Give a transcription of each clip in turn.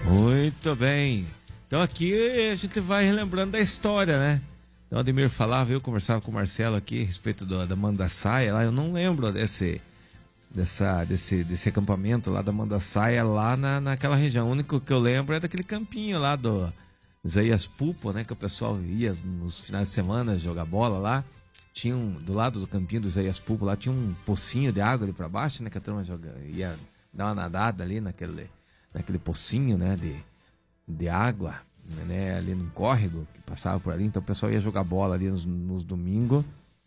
Muito bem. Então aqui a gente vai relembrando da história, né? Então o Ademir falava, eu conversava com o Marcelo aqui a respeito da Mandaçaia lá, eu não lembro desse acampamento lá da Mandaçaia lá naquela região. O único que eu lembro é daquele campinho lá do Isaías Pupo, né? Que o pessoal ia nos finais de semana jogar bola lá. Tinha do lado do campinho do Isaías Pupo lá, tinha um pocinho de água ali pra baixo, né? Que a turma ia dar uma nadada ali naquele pocinho, né? De água, né? Ali no córrego que passava por ali. Então o pessoal ia jogar bola ali nos domingos.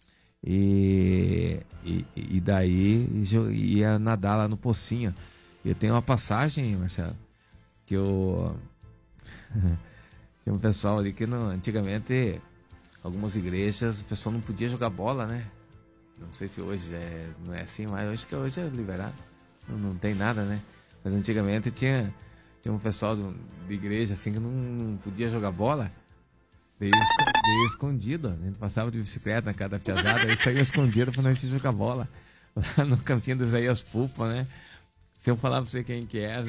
E daí ia nadar lá no pocinho. E tem uma passagem, Marcelo, que eu tinha um pessoal ali que antigamente algumas igrejas o pessoal não podia jogar bola, né? Não sei se hoje não é assim, mas acho que hoje é liberado, não tem nada, né? Mas antigamente tinha um pessoal de igreja assim que não podia jogar bola. Meio escondido, a gente passava de bicicleta na cada piazada e saía escondido pra nós ir jogar bola lá no campinho do Isaías Pupa, né? Se eu falar pra você quem que era.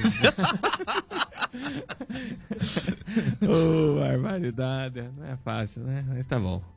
Barbaridade, não é fácil, né? Mas tá bom.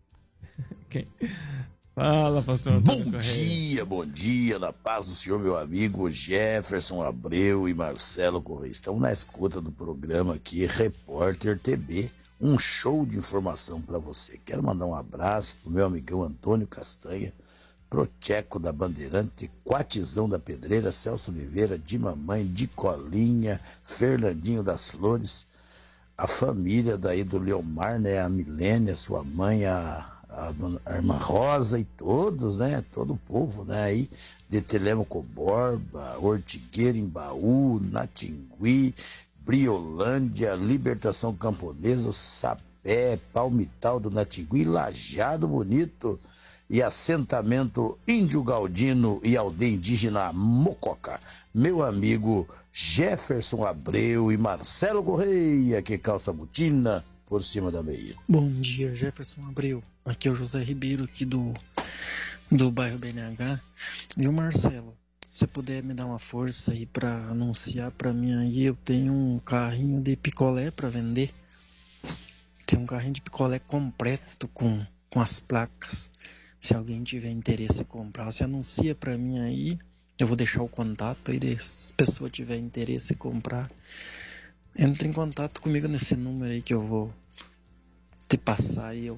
Fala, pastor Antônio Correia. Bom dia, na paz do Senhor, meu amigo Jefferson Abreu e Marcelo Correia. Estamos na escuta do programa aqui, Repórter TB. Um show de informação para você. Quero mandar um abraço pro meu amigão Antônio Castanha, pro Tcheco da Bandeirante, Quatizão da Pedreira, Celso Oliveira, de Mamãe, de Colinha, Fernandinho das Flores, a família daí do Leomar, né? A Milênia, sua mãe, a irmã Rosa e todos, né? Todo o povo, né? Aí de Telêmaco Borba, Ortigueira, Embaú, Natingui, Briolândia, Libertação Camponesa, Sapé, Palmital do Natingui, Lajado Bonito e assentamento Índio Galdino e aldeia indígena Mococa. Meu amigo Jefferson Abreu e Marcelo Correia, que calça botina por cima da meia. Bom dia, Jefferson Abreu. Aqui é o José Ribeiro, aqui do bairro BNH. Viu, Marcelo? Se você puder me dar uma força aí pra anunciar pra mim aí, eu tenho um carrinho de picolé pra vender. Tem um carrinho de picolé completo com as placas. Se alguém tiver interesse em comprar, você anuncia pra mim aí. Eu vou deixar o contato aí, se a pessoa tiver interesse em comprar. Entre em contato comigo nesse número aí que eu vou te passar aí,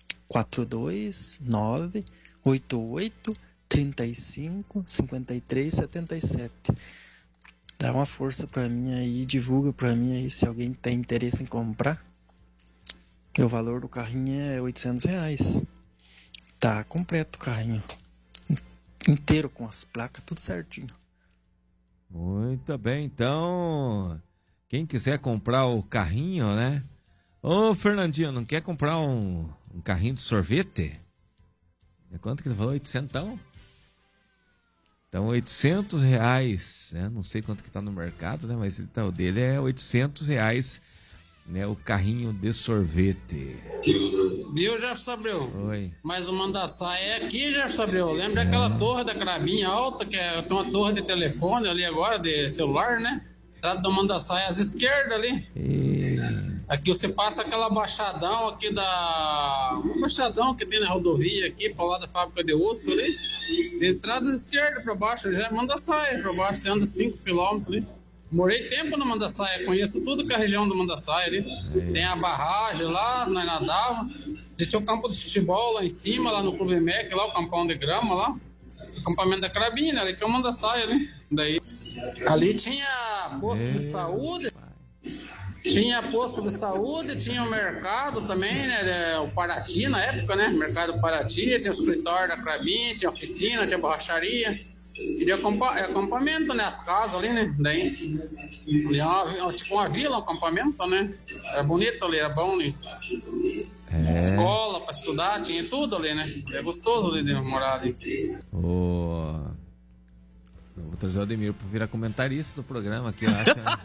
42988355377. Dá uma força pra mim aí, divulga pra mim aí se alguém tem interesse em comprar. Que o valor do carrinho é R$800. Tá completo o carrinho. Inteiro com as placas, tudo certinho. Muito bem, então quem quiser comprar o carrinho, né? Ô Fernandinho, não quer comprar um carrinho de sorvete? Quanto que ele falou? 800? Então, R$800, né? Não sei quanto que tá no mercado, né? Mas então, o dele é R$800, né? O carrinho de sorvete. Viu, Jefferson Abreu? Oi. Mas o Mandaçaia é aqui, Jefferson Abreu. Lembra aquela torre da Crabinha alta, que tem uma torre de telefone ali agora, de celular, né? Trata do Mandaçaia às esquerdas ali. Aqui você passa aquela baixadão aqui um baixadão que tem na rodovia aqui, para lá da fábrica de osso ali. De entrada à esquerda para baixo, já é Mandaçaia para baixo, você anda 5 km ali. Morei tempo no Mandaçaia, conheço tudo que é a região do Mandaçaia ali. Tem a barragem lá, nós nadava. Tinha o campo de futebol lá em cima, lá no Clube MEC, lá o campão de grama lá. O acampamento da Crabina, ali que é o Mandaçaia ali. Daí, ali tinha posto de saúde. Tinha posto de saúde, tinha o mercado também, né? O Paraty na época, né? Mercado Paraty, tinha o escritório da Crabinha, tinha oficina, tinha borracharia. E de acampamento, né? As casas ali, né? Daí, tipo uma vila, um acampamento, né? Era bonito ali, era bom ali. Escola pra estudar, tinha tudo ali, né? É gostoso ali de morar ali. Vou trazer o Ademir para virar comentarista do programa aqui, eu acho, né?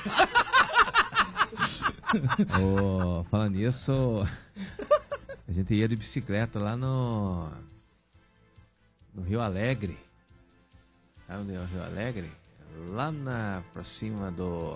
Falando nisso, a gente ia de bicicleta lá no Rio Alegre. Sabe onde é o Rio Alegre? Lá pra cima do